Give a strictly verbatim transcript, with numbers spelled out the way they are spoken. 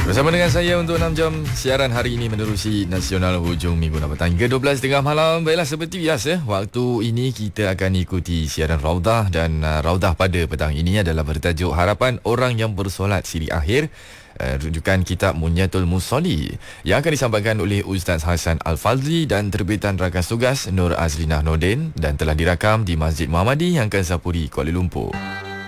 Bersama dengan saya untuk enam jam siaran hari ini menerusi Nasional hujung minggu nak petang hingga dua belas tiga puluh malam. Baiklah, seperti biasa, waktu ini kita akan ikuti siaran Raudah, dan uh, Raudah pada petang ini adalah bertajuk Harapan Orang Yang Bersolat Siri Akhir, uh, rujukan kitab Munyatul Musolli yang akan disampaikan oleh Ustaz Hassan Al-Fazli dan terbitan rakan tugas Nur Azlinah Nordin, dan telah dirakam di Masjid Muhammadi Angkasa Puri, Kuala Lumpur.